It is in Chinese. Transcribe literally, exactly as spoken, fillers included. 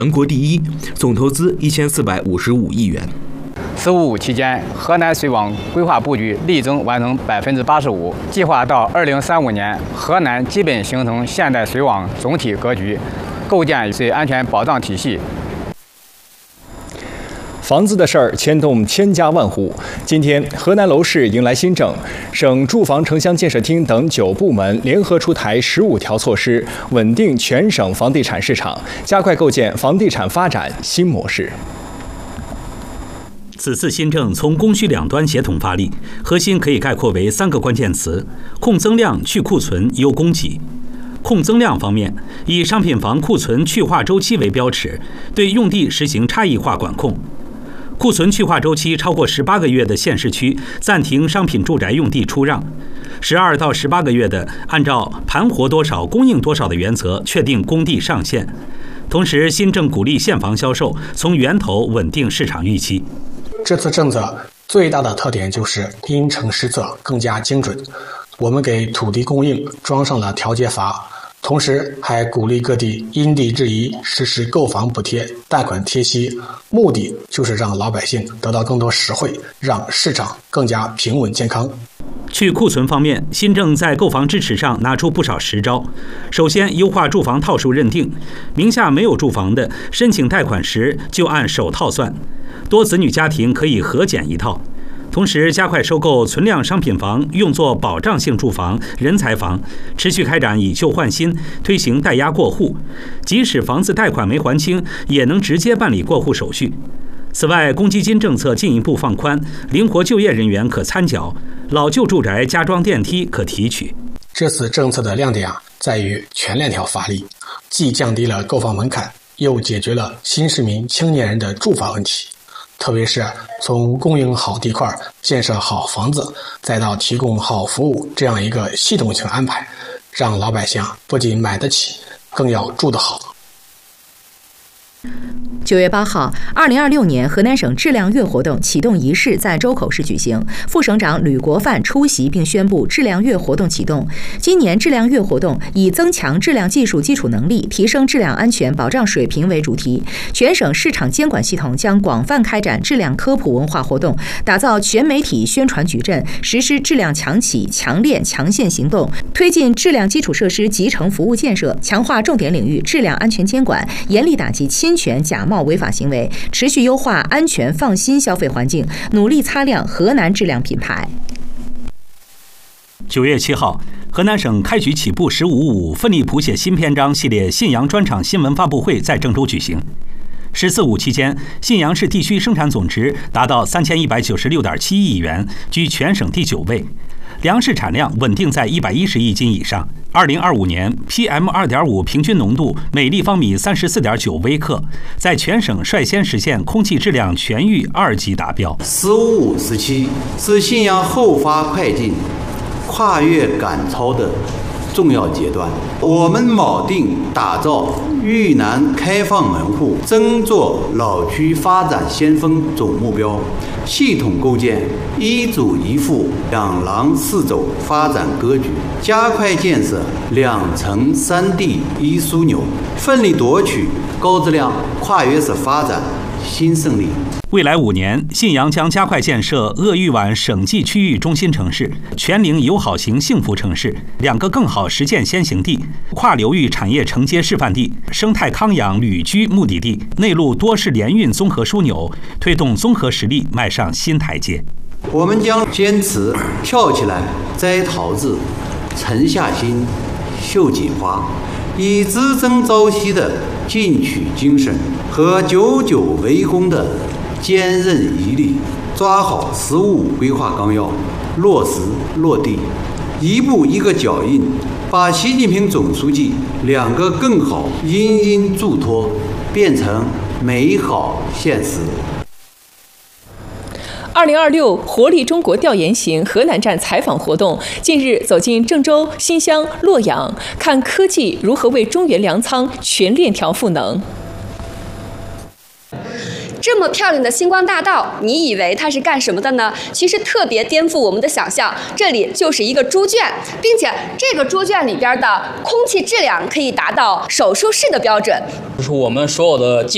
全国第一，总投资一千四百五十五亿元。 “十五五”期间，河南水网规划布局力争完成百分之八十五，计划到二零三五年，河南基本形成现代水网总体格局，构建水安全保障体系。 房子的事儿牵动千家万户。今天，河南楼市迎来新政，省住房城乡建设厅等九部门联合出台十五条措施，稳定全省房地产市场，加快构建房地产发展新模式。 此次新政从供需两端协同发力，核心可以概括为三个关键词：控增量、去库存、优供给。控增量方面，以商品房库存去化周期为标尺，对用地实行差异化管控。库存去化周期超过十八个月的县市区，暂停商品住宅用地出让；十二到十八个月的，按照盘活多少供应多少的原则确定供地上限。同时，新政鼓励现房销售，从源头稳定市场预期。 这次政策最大的特点就是因城施策，更加精准。我们给土地供应装上了调节阀，同时还鼓励各地因地制宜实施购房补贴、贷款贴息，目的就是让老百姓得到更多实惠，让市场更加平稳健康。 去库存方面，新政在购房支持上拿出不少实招。首先，优化住房套数认定，名下没有住房的，申请贷款时就按首套算，多子女家庭可以合减一套。同时，加快收购存量商品房，用作保障性住房、人才房，持续开展以旧换新，推行代押过户，即使房子贷款没还清，也能直接办理过户手续。 此外，公积金政策进一步放宽，灵活就业人员可参缴，老旧住宅加装电梯可提取。 这次政策的亮点啊，在于全链条发力，既降低了购房门槛，又解决了新市民青年人的住房问题。特别是从供应好地块、建设好房子，再到提供好服务这样一个系统性安排，让老百姓不仅买得起，更要住得好。 九月八号，二零二六年河南省质量月活动启动仪式在周口市举行，副省长吕国范出席并宣布质量月活动启动。今年质量月活动以增强质量技术基础能力、提升质量安全保障水平为主题，全省市场监管系统将广泛开展质量科普文化活动，打造全媒体宣传矩阵，实施质量强企、强链、强线行动，推进质量基础设施集成服务建设，强化重点领域质量安全监管，严厉打击侵权假冒违法行为，持续优化安全放心消费环境，努力擦亮河南质量品牌。 九月七号，河南省开局起步十五五奋力谱写新篇章系列信阳专场新闻发布会在郑州举行。十四五期间，信阳市地区生产总值达到三千一百九十六点七亿元，居全省第九位。粮食产量稳定在一百一十亿斤以上。二零二五年 P M 二点五 平均浓度每立方米三十四点九微克，在全省率先实现空气质量全域二级达标。 十五五时期是信阳后发快进、跨越赶超的重要阶段，我们铆定打造豫南开放门户、争做老区发展先锋总目标，系统构建一主一副、两廊四走发展格局，加快建设两城三地一枢纽，奋力夺取高质量跨越式发展新胜利。 未来五年，信阳将加快建设鄂豫皖省际区域中心城市、全龄友好型幸福城市两个更好实践先行地、跨流域产业承接示范地、生态康养旅居目的地、内陆多式联运综合枢纽，推动综合实力迈上新台阶。 我们将坚持跳起来摘桃子、沉下心绣锦花，以只争朝夕的进取精神和久久为功的坚韧毅力，抓好“十五五”规划纲要，落实落地，一步一个脚印，把习近平总书记两个更好殷殷嘱托变成美好现实。 二零二六活力中国调研型河南站采访活动近日走进郑州、新乡、洛阳，看科技如何为中原粮仓全链条赋能。 这么漂亮的星光大道，你以为它是干什么的呢？其实特别颠覆我们的想象，这里就是一个猪圈，并且这个猪圈里边的空气质量可以达到手术室的标准。 就是我们所有的技